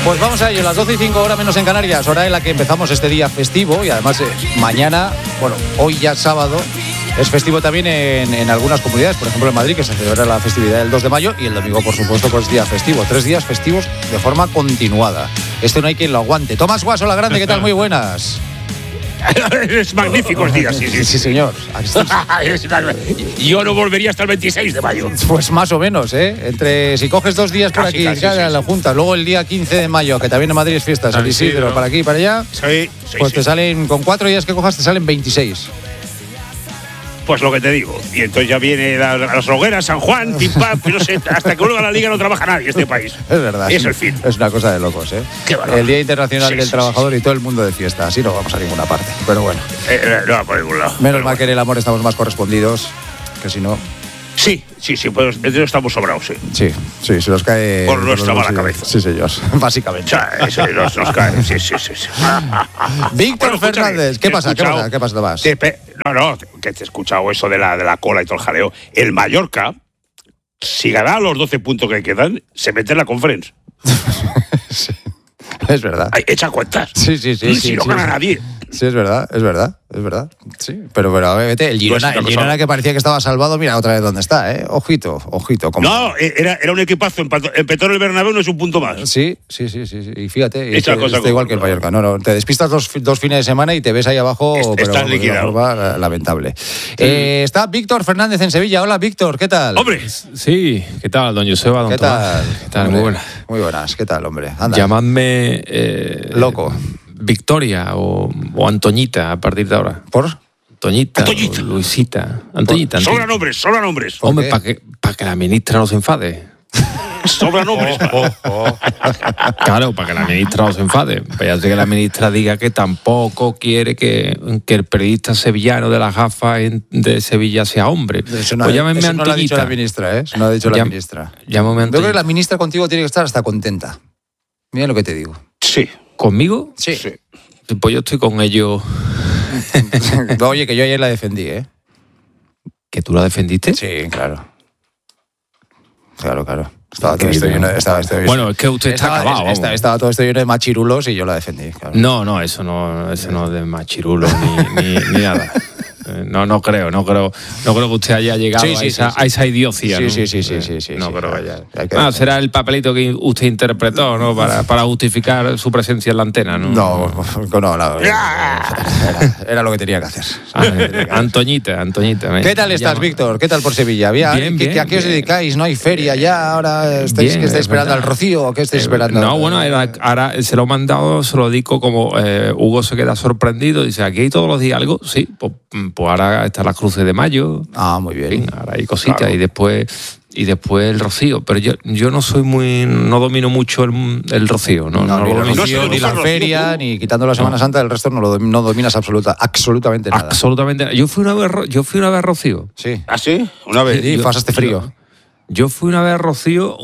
Pues vamos a ello, las 12:05, hora menos en Canarias, hora en la que empezamos este día festivo y además mañana, bueno, hoy ya sábado, es festivo también en algunas comunidades, por ejemplo en Madrid, que se celebra la festividad del 2 de mayo y el domingo, por supuesto, pues día festivo. 3 días festivos de forma continuada. Esto no hay quien lo aguante. Tomás Guaso, la grande, ¿qué tal? Muy buenas. Es magníficos días, sí, señor. Yo no volvería hasta el 26 de mayo. Pues más o menos, ¿eh? Si coges 2 días por aquí, la Junta, luego el día 15 de mayo, que también en Madrid es fiesta, San Isidro, para aquí y para allá, pues te salen, con 4 días que cojas, te salen 26. Pues lo que te digo. Y entonces ya viene las hogueras, San Juan, pim pam, no sé, hasta que vuelva la liga no trabaja nadie este país. Es verdad. Es el fin. Es una cosa de locos, ¿eh? El Día Internacional del Trabajador y todo el mundo de fiesta. Así no vamos a ninguna parte. Pero bueno. No va por ningún lado. Menos mal que en el amor estamos más correspondidos, que si no. Sí, pues estamos sobrados, sí. Sí, se nos cae. Por nuestra mala cabeza. Sí, señor, básicamente. Eso nos cae, sí. Víctor Fernández, ¿qué pasa, Tomás? No, que te he escuchado eso de la cola y todo el jaleo. El Mallorca, si gana los 12 puntos que quedan, se mete en la Conference. Sí, es verdad. Echa cuentas. Sí. Si no gana nadie. Sí, es verdad. Sí, pero a ver, vete, el Girona que parecía que estaba salvado, mira otra vez dónde está, ¿eh? Ojito. No, era un equipazo, empezó en el Bernabéu, no es un punto más. Sí. Y fíjate, está igual que el Mallorca. No, te despistas dos fines de semana y te ves ahí abajo, estás liquidado. De una forma lamentable. Está Víctor Fernández en Sevilla. Hola, Víctor, ¿qué tal? ¡Hombre! Sí, ¿qué tal, don Joseba, don Tomás? ¿Qué tal? Muy buenas. Muy buenas, ¿qué tal, hombre? Anda. Llamadme... loco. Victoria o Antoñita a partir de ahora. ¿Por? Antoñita. Luisita. Antoñita. Sobra nombres. Hombre, para que la ministra no se enfade. Sobra nombres. Claro, para que la ministra no se enfade. Ya sé que la ministra diga que tampoco quiere que el periodista sevillano de las gafas de Sevilla sea hombre. Eso no, llámenme eso Antoñita. No lo ha dicho la ministra, ¿eh? Eso no ha dicho la ministra. Llámame Antoñita. Yo creo que la ministra contigo tiene que estar hasta contenta. Mira lo que te digo. Sí. ¿Conmigo? Sí. Pues yo estoy con ellos. Oye, que yo ayer la defendí, ¿eh? ¿Que tú la defendiste? Sí, claro. Estaba todo esto lleno de... Bueno, es que usted está acabado. Estaba todo esto lleno de machirulos y yo la defendí, claro. No, eso no es de machirulos ni nada. No creo que usted haya llegado a esa idiocia. Sí. No, pero vaya. Será el papelito que usted interpretó, ¿no? Para justificar su presencia en la antena, ¿no? No, era lo que tenía que hacer. Antoñita. ¿Qué tal estás, Víctor? ¿Qué tal por Sevilla? Bien, ¿A qué os dedicáis? ¿No hay feria ya? ¿Ahora estáis esperando al Rocío o qué estáis esperando? No, bueno, ahora se lo he mandado, se lo digo como Hugo se queda sorprendido, dice, aquí hay todos los días algo, sí, pues ahora está las cruces de mayo. Ah, muy bien. Ahora hay cositas, claro. y después el Rocío, pero yo no domino mucho el Rocío, no lo domino. Ni la feria, ni quitando la Semana Santa, el resto no dominas absolutamente nada. Absolutamente nada. Yo fui una vez a Rocío. Sí. ¿Ah, sí? Una vez. Sí, pasaste frío. Yo fui una vez a Rocío,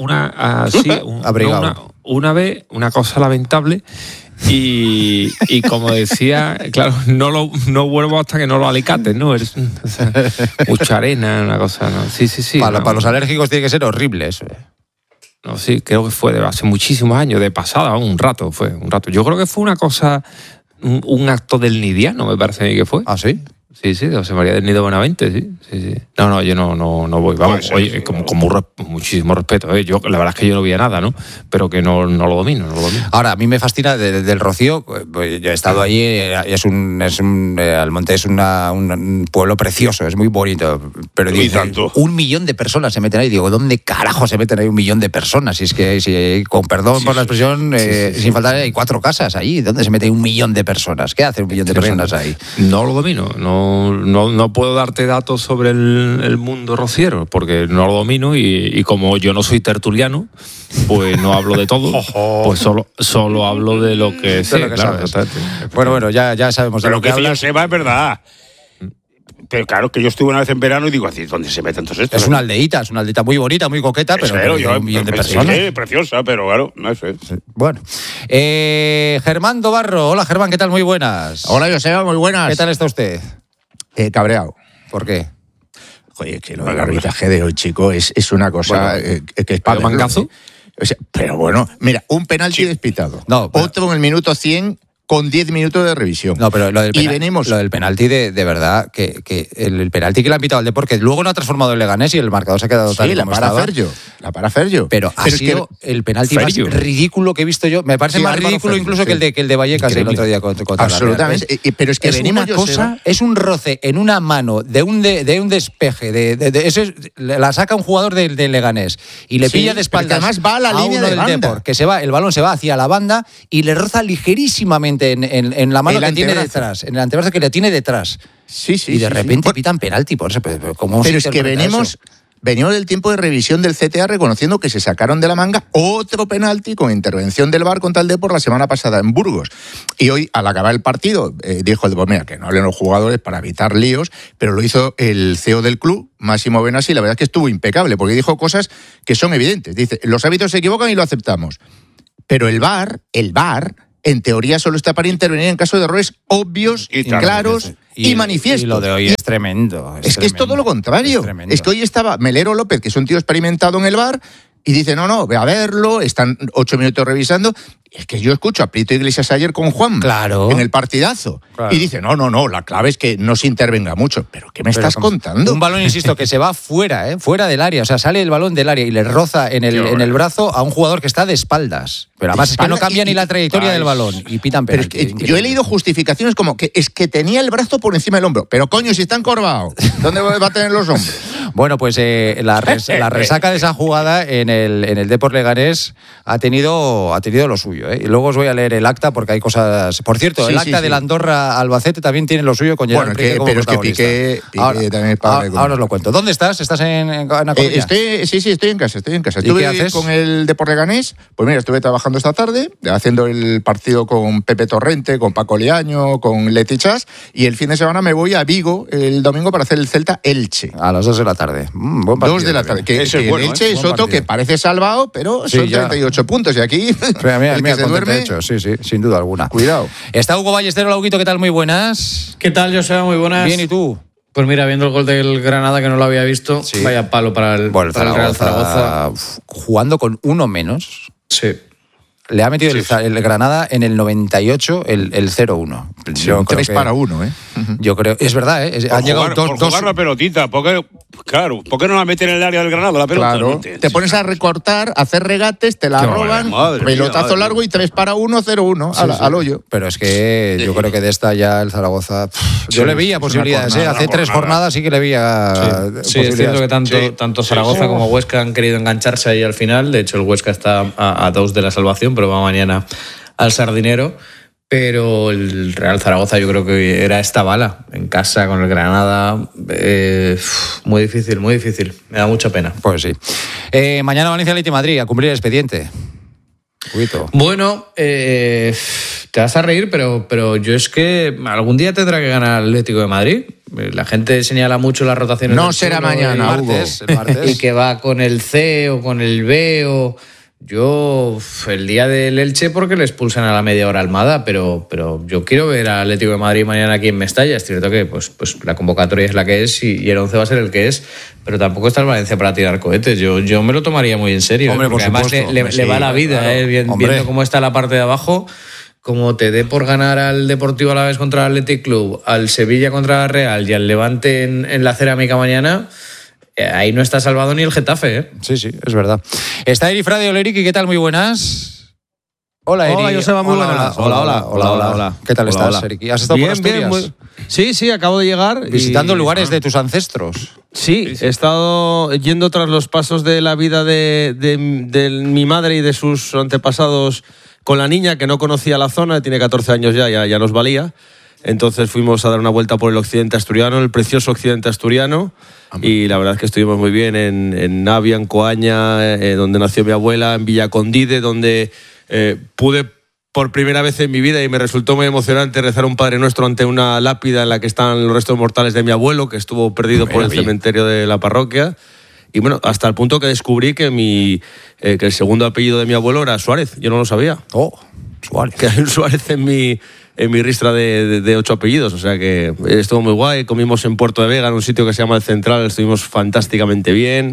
una vez, una cosa lamentable. Y como decía, claro, no vuelvo hasta que no lo alicates, ¿no? Mucha arena, una cosa, ¿no? Sí. Para los alérgicos tiene que ser horrible eso. No, sí, creo que fue de hace muchísimos años, de pasada, un rato. Yo creo que fue una cosa, un acto del nidiano, me parece a mí que fue. ¿Ah, sí? Sí, de José María del Nido Benavente, sí. No, yo no voy. Vamos, oye, con muchísimo respeto. Yo, la verdad es que yo no veía nada, ¿no? Pero que no lo domino. Ahora, a mí me fascina del Rocío. Pues yo he estado allí, Almonte es un pueblo precioso, es muy bonito. Pero digo, 1 millón de personas se meten ahí. Digo, ¿dónde carajo se meten ahí 1 millón de personas? Si es que, con perdón por la expresión, sin faltar, hay 4 casas allí. ¿Dónde se meten 1 millón de personas? ¿Qué hace 1 millón de personas ahí? No lo domino, no puedo darte datos sobre el mundo rociero, porque no lo domino y como yo no soy tertuliano, pues no hablo de todo, pues solo hablo de lo que sé. Claro, bueno, ya sabemos de pero lo que hablas. Se va, es verdad. Pero claro, que yo estuve una vez en verano y digo, ¿dónde se meten todos estos? Es una aldeita muy bonita, muy coqueta, pero yo, 1 millón de personas. Sí, preciosa, pero claro, no sé. Sí. Bueno, Germán Dobarro. Hola, Germán, ¿qué tal? Muy buenas. Hola, Joseba, muy buenas. ¿Qué tal está usted? Cabreado. ¿Por qué? Oye, que lo del arbitraje de hoy, chico, es una cosa que es ¿Mangazo? O sea, pero bueno, mira, un penalti despitado. No, pero... Otro en el minuto 100 con 10 minutos de revisión. No, pero lo del penalti de verdad, que el penalti que le han pitado al Depor, que luego no ha transformado el Leganés y el marcador se ha quedado tal y como estaba. La para Ferjo. Pero ha sido el penalti más ridículo que he visto yo. Me parece más ridículo incluso que el de Vallecas el otro día contra absolutamente. la Real. Pero es que es venimos una cosa, es un roce en una mano de un despeje, eso la saca un jugador del Leganés y le pilla de espaldas. Además va a la línea uno de del banda. Depor, que el balón se va hacia la banda y le roza ligerísimamente en la mano que tiene detrás, en el antebrazo que le tiene detrás. Sí. Y de repente pitan penalti por eso. Pero es que venimos del tiempo de revisión del CTA reconociendo que se sacaron de la manga otro penalti con intervención del VAR contra el Depor la semana pasada en Burgos. Y hoy, al acabar el partido, dijo el Depor, mira, que no hablen los jugadores para evitar líos, pero lo hizo el CEO del club, Máximo Benassi, y la verdad es que estuvo impecable, porque dijo cosas que son evidentes. Dice, los árbitros se equivocan y lo aceptamos. Pero el VAR, en teoría solo está para intervenir en caso de errores obvios, claros y manifiestos. Y lo de hoy es tremendo. Es que es todo lo contrario. Es que hoy estaba Melero López, que es un tío experimentado en el VAR, y dice, no, ve a verlo, están 8 minutos revisando. Es que yo escucho a Prieto Iglesias ayer con Juan en el partidazo. Claro. Y dice, no, la clave es que no se intervenga mucho. ¿Pero qué me estás contando? Un balón, insisto, que se va fuera del área. O sea, sale el balón del área y le roza en el brazo a un jugador que está de espaldas. Pero además es que no cambia ni la trayectoria del balón. Y pitan penalti. Pero es que yo he leído justificaciones como que es que tenía el brazo por encima del hombro. Pero coño, si está encorvado, ¿dónde va a tener los hombros? Bueno, pues la resaca de esa jugada en el Depor Leganés ha tenido lo suyo. Y luego os voy a leer el acta porque hay cosas... Por cierto, el acta del Andorra Albacete también tiene lo suyo con Gerard Piqué como protagonista. Pero es que Piqué también es padre. Ahora os lo cuento. ¿Dónde estás? ¿Estás en A Coruña? Estoy en casa. ¿Y qué haces? Con el Depor Leganés. Pues mira, estuve trabajando esta tarde, haciendo el partido con Pepe Torrente, con Paco Liaño, con Leti Chas, y el fin de semana me voy a Vigo el domingo para hacer el Celta Elche. A las 2 de la tarde. Buen partido. 2 de la tarde. Que es bueno, el Elche es otro que parece salvado, pero son 38 puntos. Y aquí mira, el que se duerme... Hecho. Sí, sin duda alguna. Cuidado. Está Hugo Ballesteros, Huguito, ¿qué tal? Muy buenas. ¿Qué tal, Joseba? Muy buenas. Bien, ¿y tú? Pues mira, viendo el gol del Granada, que no lo había visto, vaya palo para el Real Zaragoza. Jugando con uno menos. Sí. Le ha metido el Granada en el 98 el 0-1. Sí, 3-1, ¿eh? Yo creo, es verdad, han llegado por jugar la pelotita, ¿por qué no la meten en el área del Granada la pelota? Claro, te pones a recortar, a hacer regates, te la roban, pelotazo largo y 3-1, 0-1 al hoyo. Pero es que yo creo que de esta ya el Zaragoza, yo le veía posibilidades, hace 3 jornadas sí que le veía posibilidades. Sí, es cierto que tanto Zaragoza como Huesca han querido engancharse ahí al final. De hecho, el Huesca está a 2 de la salvación, pero va mañana al Sardinero. Pero el Real Zaragoza yo creo que era esta bala en casa con el Granada. Muy difícil. Me da mucha pena. Pues sí. Mañana Valencia, Atlético de Madrid a cumplir el expediente. Cuito. Bueno, te vas a reír, pero yo es que algún día tendrá que ganar el Atlético de Madrid. La gente señala mucho las rotaciones. No será mañana, Hugo. El martes. Y que va con el C o con el B o... Yo, el día del Elche, porque le expulsan a la media hora Almada, pero yo quiero ver al Atlético de Madrid mañana aquí en Mestalla. Es cierto que pues la convocatoria es la que es y el 11 va a ser el que es, pero tampoco está el Valencia para tirar cohetes. Yo me lo tomaría muy en serio. Hombre, porque por además supuesto. le va la vida, claro. viendo cómo está la parte de abajo. Como te dé por ganar al Deportivo Alavés contra el Athletic Club, al Sevilla contra la Real y al Levante en la Cerámica mañana... Ahí no está salvado ni el Getafe, ¿eh? Sí, es verdad. Está Eri Frade, hola Eriki, ¿qué tal? Muy buenas. Hola, Eri. Hola, Joseba, muy buenas. Hola. ¿Qué tal estás, Eriki? ¿Has estado por Asturias? Sí, acabo de llegar. Visitando lugares de tus ancestros. Sí, he estado yendo tras los pasos de la vida de mi madre y de sus antepasados con la niña, que no conocía la zona, tiene 14 años ya nos valía. Entonces fuimos a dar una vuelta por el occidente asturiano, el precioso occidente asturiano, y la verdad es que estuvimos muy bien en Navia, en Coaña, donde nació mi abuela, en Villacondide, donde pude por primera vez en mi vida, y me resultó muy emocionante, rezar un Padre Nuestro ante una lápida en la que están los restos mortales de mi abuelo, que estuvo perdido por el cementerio de la parroquia. Y bueno, hasta el punto que descubrí que el segundo apellido de mi abuelo era Suárez. Yo no lo sabía. Suárez. Que hay un Suárez en mi ristra de 8 apellidos, o sea que estuvo muy guay. Comimos en Puerto de Vega, en un sitio que se llama El Central, estuvimos fantásticamente bien.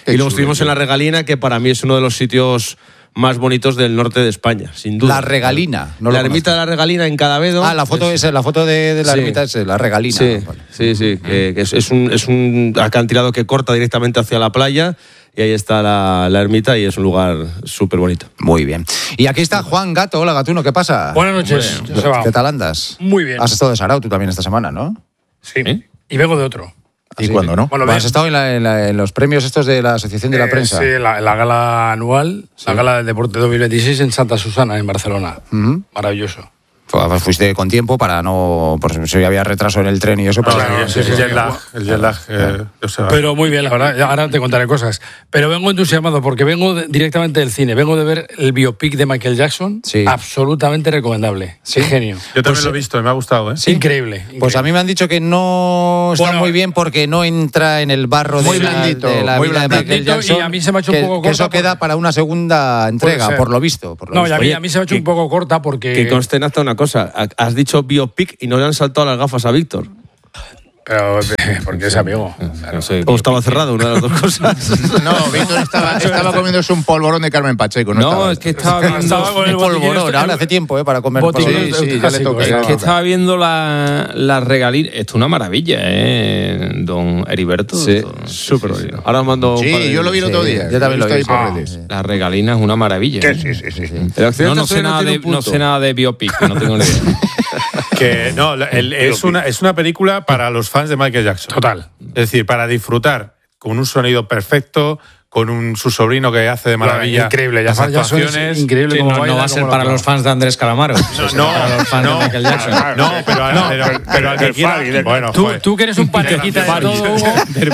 Y luego estuvimos en La Regalina, que para mí es uno de los sitios más bonitos del norte de España, sin duda. La Regalina. No la ermita de La Regalina en Cadavedo. La foto de la ermita es La Regalina. Sí, sí. Que es un acantilado que corta directamente hacia la playa. Y ahí está la ermita y es un lugar súper bonito. Muy bien. Y aquí está Juan Gato. Hola, Gatuno, ¿qué pasa? Buenas noches. ¿Qué tal andas? Muy bien. Has estado de Sarao tú también esta semana, ¿no? Sí. Y vengo de otro. ¿Y cuándo no? Bueno, ¿Has estado en los premios estos de la Asociación de la Prensa? Sí, la gala anual, la gala del Deporte 2026 en Santa Susana, en Barcelona. Maravilloso. Fuiste con tiempo para no... Por si había retraso en el tren y eso. Pues Claro, sí, El jet lag. Pero muy bien, la verdad. Ahora te contaré cosas. Pero vengo entusiasmado porque vengo directamente del cine. Vengo de ver el biopic de Michael Jackson. Sí. Absolutamente recomendable. Sí, genio. Yo también lo he visto y me ha gustado, ¿eh? Increíble. Pues a mí me han dicho que no está muy bien porque no entra en el barro Muy de la blandito, vida muy de Michael blandito, Jackson. y a mí se me ha hecho un poco que eso corta queda para una segunda entrega, por lo visto. Y a mí se me ha hecho un poco corta porque... Que conste hasta una cosa. Has dicho biopic y no le han saltado las gafas a Víctor. Pero porque es amigo. No sé, O estaba cerrado, una de las dos cosas. No, Víctor estaba comiéndose un polvorón de Carmen Pacheco. No, es que estaba viendo... con el polvorón. Ahora hace tiempo para comer Botellín. polvorón. Sí, ya le toca. Es que estaba viendo la Regalina. Esto es una maravilla, don Heriberto. Sí, súper bonito. Ahora mando un par de Sí, yo lo vi el otro día. yo también lo vi. por redes. La Regalina es una maravilla. Sí. El accidente No sé nada de biopic, no tengo ni idea. Que no, es una película para los fans de Michael Jackson. Total. Es decir, para disfrutar con un sonido perfecto, con su sobrino que hace de maravilla Increíble. las Ya es actuaciones. increíble Sí, cómo no baila, va a ser cómo para lo los fans de Andrés Calamaro. Para los fans de Michael Jackson. Pero al que quiera... Bueno, Tú que eres un parequita de todo, Hugo.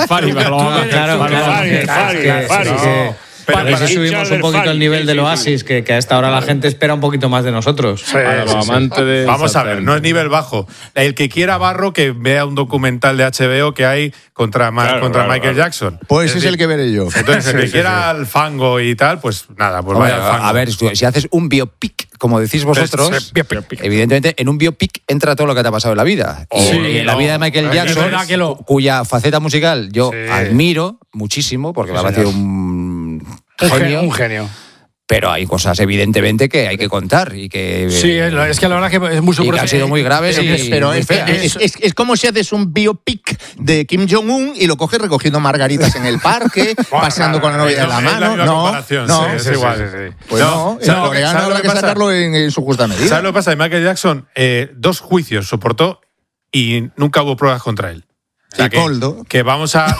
Pero a ver si subimos un poquito el nivel del Oasis, que a esta hora la gente espera un poquito más de nosotros. Para los amantes de... Vamos a ver, no es nivel bajo. El que quiera barro, que vea un documental de HBO que hay contra Michael Jackson. Pues es el que veré yo. Entonces, el que quiera el fango y tal, pues nada, pues vaya al fango. A ver, si haces un biopic, como decís vosotros, evidentemente en un biopic entra todo lo que te ha pasado en la vida. Y en la vida de Michael Jackson, cuya faceta musical yo admiro muchísimo, porque me ha parecido un genio. Pero hay cosas, evidentemente, que hay que contar y que... Sí, es que la verdad que es muy y que han sido muy graves Pero muy feas. es como si haces un biopic de Kim Jong-un y lo coges recogiendo margaritas en el parque, paseando con la novia de la mano. No, es igual. Pues no, el coreano habrá que sacarlo en su justa medida. ¿Sabes lo que pasa? Michael Jackson 2 juicios soportó y nunca hubo pruebas contra él. O sea, que vamos a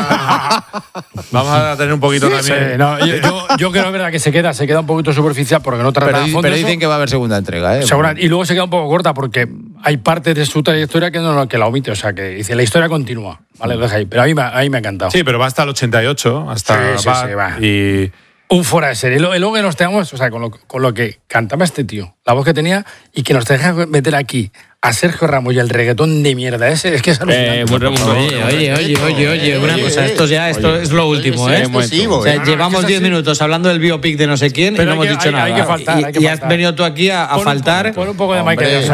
tener un poquito también. Sí, no, yo creo que es verdad que se queda un poquito superficial porque no trata a fondo. Pero dicen que va a haber segunda entrega, ¿eh? Y luego se queda un poco corta porque hay partes de su trayectoria que la omite. O sea, que dice, la historia continúa. Vale, lo deja ahí. Pero a mí me ha encantado. Sí, pero va hasta el 88, hasta sí, va. Y un fuera de serie. Y luego que nos tengamos, o sea, con lo que cantaba este tío, la voz que tenía, y que nos deja meter aquí a Sergio Ramos y el reggaetón de mierda ese, es que es alucinante. Oye, una cosa, esto es lo último, ¿eh? O sea, llevamos 10 minutos hablando del biopic de no sé quién y no hemos dicho nada. Hay que faltar, y has venido tú aquí a faltar. Pon un poco de Michael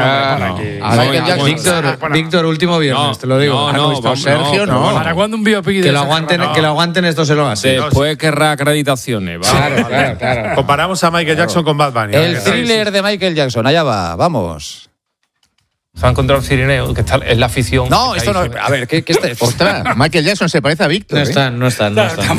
Jackson. Víctor, último viernes, te lo digo. Sergio, no. ¿Para cuándo un biopic? Que lo aguanten esto se lo hace. Después querrá acreditaciones. Claro. Comparamos a Michael Jackson con Bad Bunny. El thriller de Michael Jackson, allá va, vamos. Se ha encontrado el Cirineo, que es la afición. No, esto no. A ver, ¿qué está? Ostras, Michael Jackson se parece a Víctor. No están.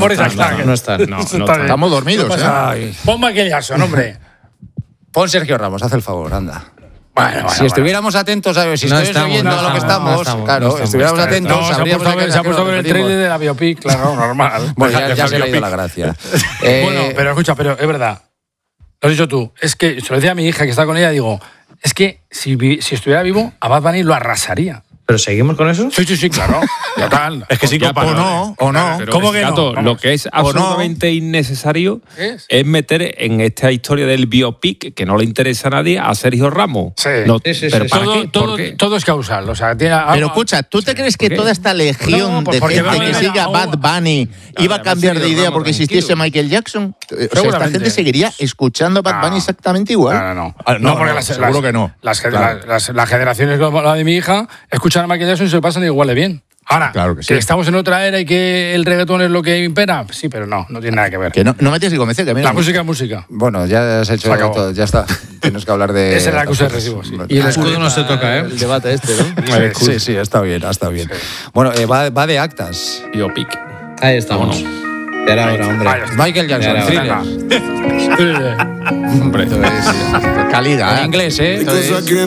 Estamos dormidos, ¿eh? Pon Michael Jackson, hombre. Pon Sergio Ramos, haz el favor, anda. Bueno, si estuviéramos atentos, a ver, si estoy oyendo lo que estamos, estuviéramos atentos, se ha puesto a ver el trailer de la biopic, claro, normal. Bueno, ya se le ha ido la gracia. Bueno, pero escucha, pero es verdad. Lo has dicho tú. Es que, se lo decía a mi hija que está con ella, digo, es que si estuviera vivo, a Bad Bunny lo arrasaría. ¿Pero seguimos con eso? Sí, claro. Total. Es que sí, o no. ¿Cómo que no? Lo que es absolutamente innecesario es meter en esta historia del biopic, que no le interesa a nadie, a Sergio Ramos. Sí. ¿Pero para qué? ¿Por qué? Todo es causal. O sea, pero escucha, ¿tú te crees que toda esta legión de gente que sigue a Bad Bunny iba a cambiar de idea porque existiese Michael Jackson? O sea, esta gente seguiría escuchando a Bad Bunny exactamente igual. No, porque seguro que no. Las generaciones como la de mi hija escuchan a Michael Jackson y se pasan igual de bien. Ahora, Claro que sí. estamos en otra era y que el reggaetón es lo que impera, sí, pero no tiene nada que ver. Que no me tienes que convencer, que a mí La música es música. Bueno, ya has hecho todo, ya está. Tienes que hablar de... Esa es la acusa de recibo, sí. Y el escudo no se toca, ¿eh? El debate ¿no? Sí, está bien. Bueno, va de actas. Biopic. Ahí estamos. Ya era hora, hombre. Michael Jackson, Ya era Thriller. Hombre. calidad. En inglés, ¿eh? Esto es-